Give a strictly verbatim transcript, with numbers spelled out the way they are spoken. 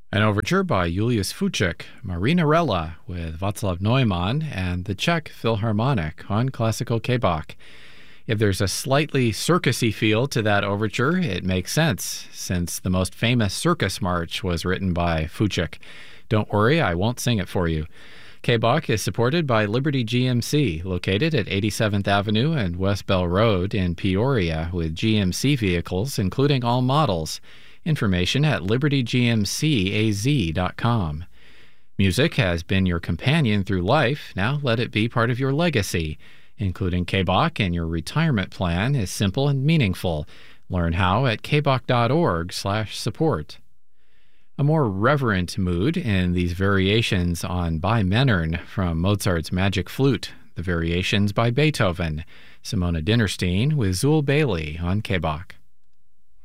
An overture by Julius Fučík, Marinarella with Václav Neumann and the Czech Philharmonic on classical K-Bach. If there's a slightly circusy feel to that overture, it makes sense, since the most famous circus march was written by Fučík. Don't worry, I won't sing it for you. K-Bach is supported by Liberty G M C, located at eighty-seventh Avenue and West Bell Road in Peoria, with G M C vehicles, including all models. Information at liberty g m c a z dot com. Music has been your companion through life. Now let it be part of your legacy. Including K-Bach in your retirement plan is simple and meaningful. Learn how at k bach dot org slash support. A more reverent mood in these variations on By Männern from Mozart's Magic Flute, the variations by Beethoven. Simona Dinnerstein with Zuul Bailey on K-Bach.